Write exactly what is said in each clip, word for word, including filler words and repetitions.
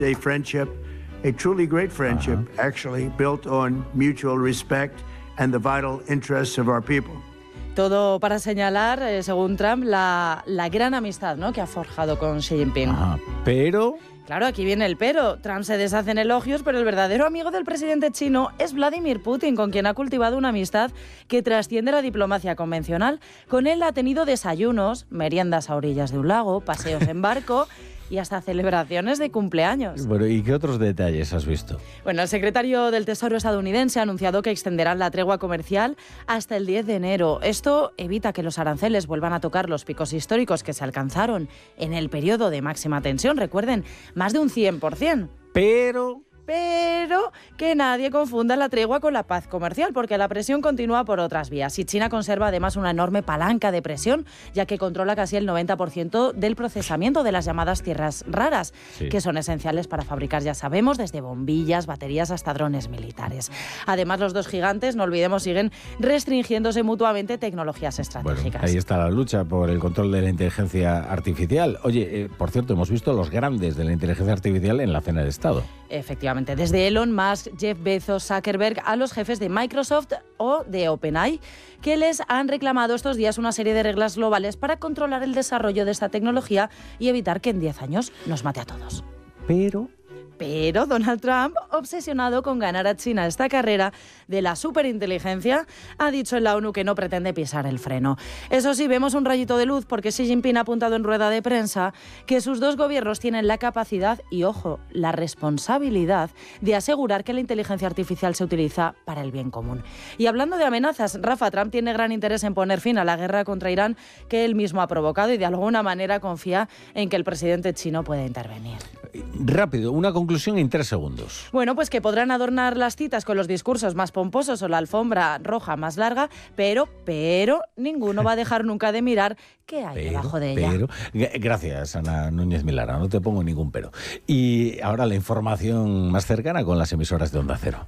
A friendship, a truly great friendship, uh-huh. actually built on mutual respect and the vital interests of our people. Todo para señalar, eh, según Trump, la, la gran amistad, ¿no?, que ha forjado con Xi Jinping. Ajá, pero... Claro, aquí viene el pero. Trump se deshace en elogios, pero el verdadero amigo del presidente chino es Vladimir Putin, con quien ha cultivado una amistad que trasciende la diplomacia convencional. Con él ha tenido desayunos, meriendas a orillas de un lago, paseos en barco y hasta celebraciones de cumpleaños. Bueno, ¿y qué otros detalles has visto? Bueno, el secretario del Tesoro estadounidense ha anunciado que extenderán la tregua comercial hasta el diez de enero. Esto evita que los aranceles vuelvan a tocar los picos históricos que se alcanzaron en el periodo de máxima tensión. Recuerden, más de un cien por ciento. Pero... Pero que nadie confunda la tregua con la paz comercial, porque la presión continúa por otras vías. Y China conserva además una enorme palanca de presión, ya que controla casi el noventa por ciento del procesamiento de las llamadas tierras raras, sí. que son esenciales para fabricar, ya sabemos, desde bombillas, baterías hasta drones militares. Además, los dos gigantes, no olvidemos, siguen restringiéndose mutuamente tecnologías estratégicas. Bueno, ahí está la lucha por el control de la inteligencia artificial. Oye, eh, por cierto, hemos visto los grandes de la inteligencia artificial en la cena de Estado. Efectivamente, desde Elon Musk, Jeff Bezos, Zuckerberg, a los jefes de Microsoft o de OpenAI, que les han reclamado estos días una serie de reglas globales para controlar el desarrollo de esta tecnología y evitar que en diez años nos mate a todos. Pero... Pero Donald Trump, obsesionado con ganar a China esta carrera de la superinteligencia, ha dicho en la ONU que no pretende pisar el freno. Eso sí, vemos un rayito de luz porque Xi Jinping ha apuntado en rueda de prensa que sus dos gobiernos tienen la capacidad y, ojo, la responsabilidad de asegurar que la inteligencia artificial se utiliza para el bien común. Y hablando de amenazas, Rafa, Trump tiene gran interés en poner fin a la guerra contra Irán que él mismo ha provocado y de alguna manera confía en que el presidente chino pueda intervenir. Rápido, una conclusión en tres segundos. Bueno, pues que podrán adornar las citas con los discursos más pomposos o la alfombra roja más larga, pero, pero, ninguno va a dejar nunca de mirar qué hay pero, debajo de ella. Pero, gracias, Ana Núñez Milara, no te pongo ningún pero. Y ahora la información más cercana con las emisoras de Onda Cero.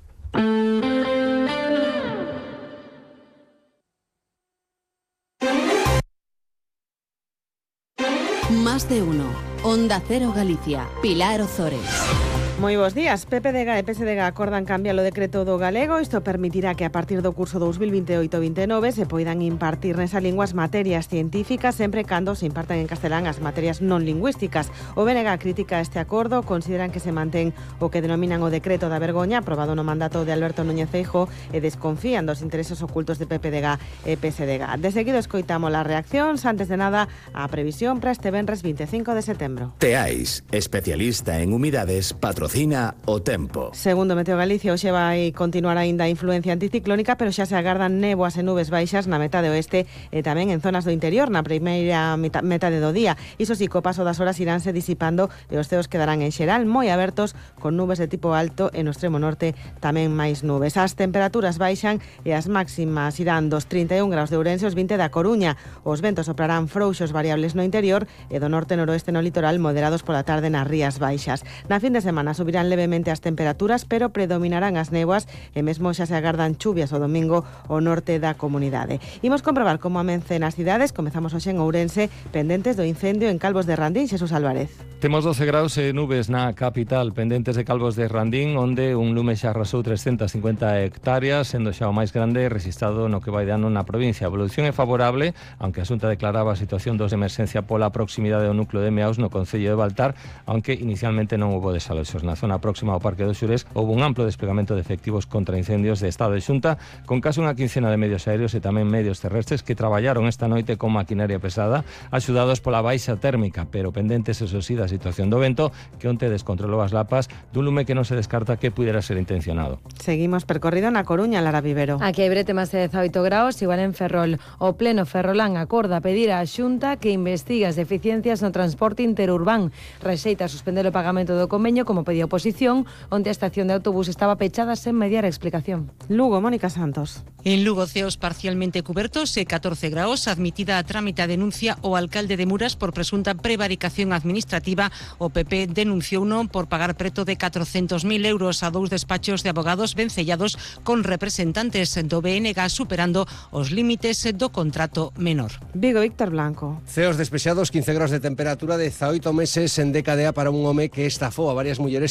Más de uno. Onda Cero Galicia. Pilar Ozores. Moi bons días. P P D G e P S D G acordan cambiar o decreto do galego. Isto permitirá que a partir do curso dos mil veintioito veintinueve se poidan impartir nesa linguas materias científicas sempre cando se impartan en castelán as materias non lingüísticas. O B N G critica este acordo, consideran que se mantén o que denominan o decreto da vergoña aprobado no mandato de Alberto Núñez Feijóo e desconfían dos intereses ocultos de P P D G e P S D G. De seguido escoitamos las reaccións, antes de nada a previsión para este venres veinticinco de setembro. Teais, especialista en humidades, patrocina o tempo. Segundo Meteo Galicia, hoxe vai continuar aínda a influencia anticiclónica, pero xa se agardan néboas e nubes baixas na metade oeste e tamén en zonas do interior na primeira metade do día. Iso si, co paso das horas iránse disipando e os ceos quedarán en xeral moi abertos con nubes de tipo alto e no extremo norte tamén máis nubes. As temperaturas baixan e as máximas irán dos trinta e un graus de Ourense aos vinte da Coruña. Os ventos soprarán frouxos variables no interior e do norte e noroeste no litoral moderados pola tarde nas rías baixas. Na fin de semana subirán levemente as temperaturas, pero predominarán as néboas e mesmo xa se agardan chuvias o domingo ao norte da comunidade. Imos comprobar como amencen as cidades. Comezamos hoxe en Ourense, pendentes do incendio en Calvos de Randín. Xesús Álvarez. Temos doce graus e nubes na capital, pendentes de Calvos de Randín, onde un lume xa arrasou trescentas cincuenta hectáreas, sendo xa o máis grande registrado no que vai de ano na provincia. A evolución é favorable, aunque a Xunta declaraba a situación dos de emerxencia pola proximidade do núcleo de Meaus no concello de Baltar, aunque inicialmente non houbo desaloxos na zona próxima ao Parque dos Xures. Houve un amplo desplegamento de efectivos contra incendios de Estado de Xunta, con case unha quincena de medios aéreos e tamén medios terrestres que traballaron esta noite con maquinaria pesada, axudados pola baixa térmica, pero pendentes, eso sí, da situación do vento, que onte descontrolou as lapas dun lume que non se descarta que pudera ser intencionado. Seguimos percorrido na Coruña, Lara Vivero. Aquí hai brete máis de dezaoito graus, igual en Ferrol. O pleno Ferrolán acorda pedir á Xunta que investigue as deficiencias no transporte interurbán. Rexeita suspender o pagamento do convenio como pedía oposición, onde a estación de autobús estaba pechada sen mediar explicación. Lugo, Mónica Santos. En Lugo, ceos parcialmente cubertos e catorce graus, admitida a trámite a denuncia o alcalde de Muras por presunta prevaricación administrativa. O P P denunciouno por pagar preto de catrocentos mil euros a dous despachos de abogados vencellados con representantes do B N G superando os límites do contrato menor. Vigo, Víctor Blanco. Ceos despexados, quince graus de temperatura, dezaoito meses en D K D A para un home que estafou a varias mulleres